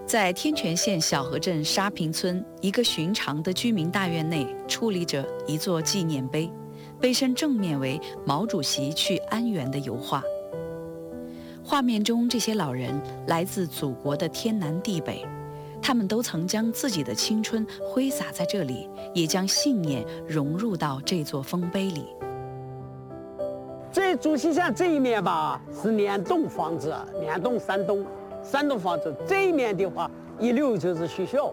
在天全县小河镇沙坪村一个寻常的居民大院内，矗立着一座纪念碑，碑身正面为毛主席去安源的油画。画面中这些老人来自祖国的天南地北，他们都曾将自己的青春挥洒在这里，也将信念融入到这座丰碑里。 这主席像这一面吧，是联动房子，联动山东房子，这一面的话，一溜就是学校。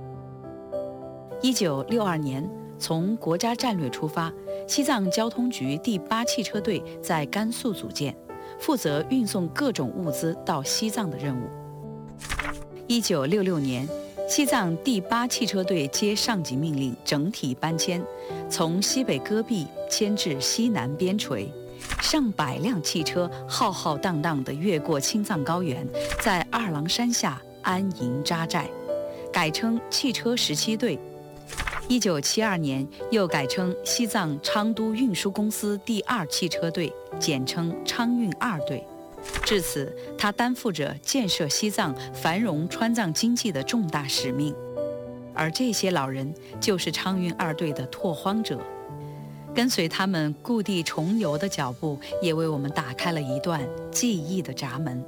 1962年，从国家战略出发，西藏交通局第8汽车队在甘肃组建，负责运送各种物资到西藏的任务。1966年，西藏第8汽车队接上级命令，整体搬迁，从西北戈壁迁至西南边陲。上百辆汽车浩浩荡荡地越过青藏高原，在二郎山下安营扎寨，改称汽车17队。1972年又改称西藏昌都运输公司第2汽车队，简称昌运2队。至此，他担负着建设西藏、繁荣川藏经济的重大使命。而这些老人就是昌运2队的拓荒者。跟随他们故地重游的脚步，也为我们打开了一段记忆的闸门。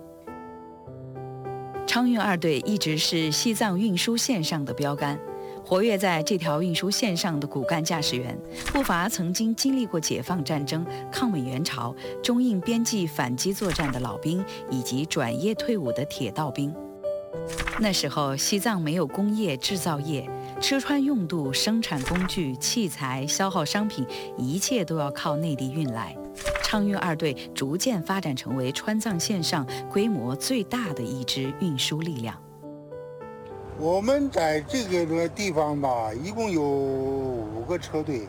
昌运2队一直是西藏运输线上的标杆，活跃在这条运输线上的骨干驾驶员，不乏曾经经历过解放战争、抗美援朝、中印边际反击作战的老兵，以及转业退伍的铁道兵。那时候，西藏没有工业制造业，吃穿用度、生产工具、器材、消耗商品，一切都要靠内地运来。昌运2队逐渐发展成为川藏线上规模最大的一支运输力量。 我们在这个地方吧，一共有5个车队，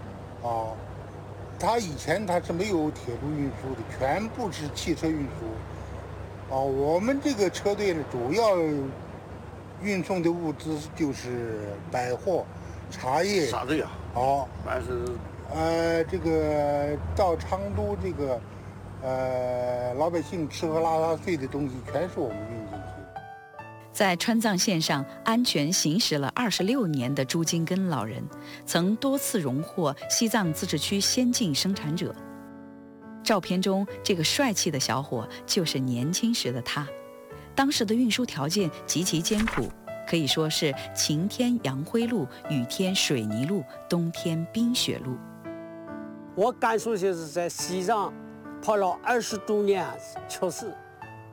以前是没有铁路运输的，全部是汽车运输。我们这个车队呢，主要运送的物资就是百货、茶叶。 啥子呀？凡是这个到昌都这个老百姓吃喝拉撒睡的东西，全是我们运进去。 在川藏线上安全行驶了26年的朱金根老人，曾多次荣获西藏自治区先进生产者。照片中这个帅气的小伙就是年轻时的他。当时的运输条件极其艰苦，可以说是晴天阳灰路，雨天水泥路，冬天冰雪路。 我甘肃就是在西藏跑了20多年，确实